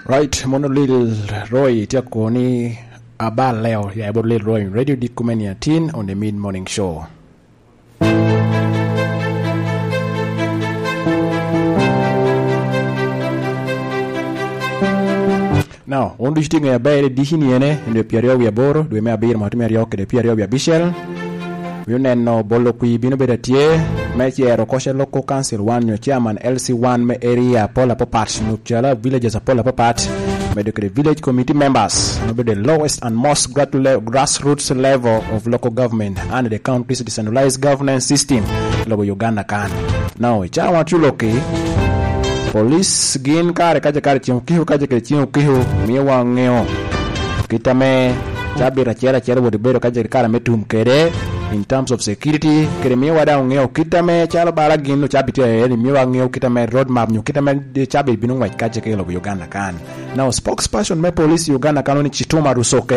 Right, mono Little Roy tiako ni abal leo ya ebo Little Roy Radio Dikumenia 10 on the mid-morning show. Now, ondu shtinga ya bayre dihini ene ndio piario ya boro dwe me abir matumia rioke de piario ya Bishel. Yuneno bolo kui bino bedatie Mechiero Koshe Local Council One Chairman LC1 me area Pola Popat Nupchala villages of Pola Popat medical village committee members be the lowest and most grassroots level of local government and the country's decentralized governance system logo Uganda kan. Now chawa chuloke police gin kare kaje kare chiukihu kaje kare chiukihu miwa ngeo kitame chabira chera bodibero kaje kare metum kere in terms of security kremia wada ngeo kitame chala bala gino chabiti ni miwa ngeo kitame roadmap nyu kitame de chabi binu wa kaje kelo Uganda kan. Now spokesperson me police Uganda kanoni Chituma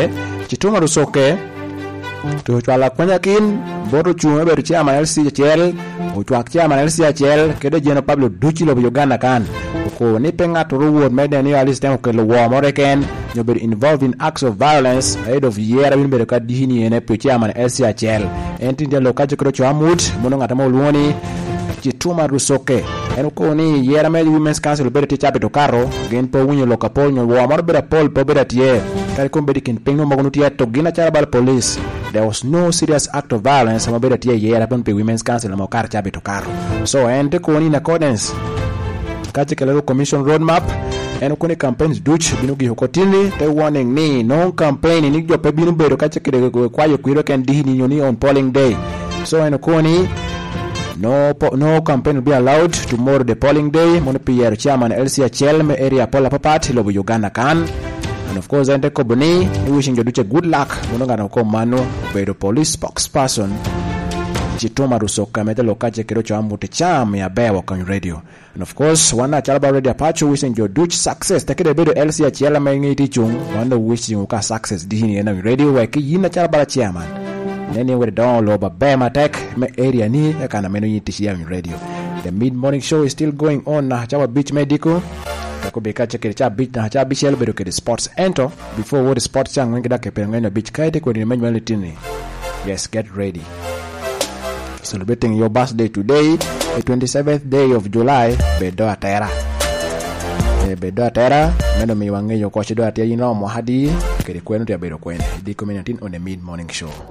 Rusoke to chala kwanya kin bodo chume be chairman LCHL utwak chairman LCHL kede jeno Pablo Duchi lo Uganda kan ko ni penga to reward mede ni ali stem ko lo war moreken you be involved in acts of violence ahead of year bin be ka dihini ene pe chairman LCHL entinde lo kaje ko chamut mono ngata mo luoni Chituma Rusoke en ko ni yera me women's council be te chabe to karo gen po wunyo lo kapol nyo war mor be pol po be tie kare ko be dikin pengo magunuti to gina charabal police. There was no serious act of violence ama be tie yera pon pe women's council mo kar chabe to karo. So ente ko ni in accordance kaje kelo commission roadmap en ko ni campaigns duch binu gi hokotini te warning ni no campaign ni jo pe binu be kaje kede kwayo kwiro ken dihini nyoni on polling day. So en ko ni no campaign will be allowed tomorrow the polling day. Mon Pierre chairman LCHL me area Pola Popat lo Uganda kan. And of course ente ko boni wishing you good luck mono ngana ko mano be the police spokesperson Chituma Rusoke mete lo kaje kero cha amute cham ya bewa kan radio. And of course wana chalaba radio pacho wishing you success takede be the LCHL me ngiti chung wanda wishing ka success dihini na radio wa ki yina chalaba chairman nene we download ba Bema Tech me area ni kana meno yitishi ya radio. The mid-morning show is still going on na chawa beach medical takubeka chekere cha beach na cha Bishel bedo ke sports ento before what sports chang ngida ke penga beach kaide ko ni manyo litini. Yes, get ready. Celebrating your birthday today, the 27th day of July, bedo atera meno miwange yo ko chido atia ino mo hadi kere kwenu ya bedo kwene Dikumenia 10 on the mid-morning show.